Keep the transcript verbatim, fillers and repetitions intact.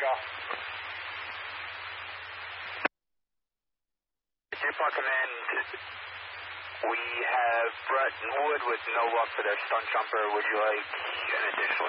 all. Depot Command, we have Brett Wood with no luck for their stunt jumper. Would you like an additional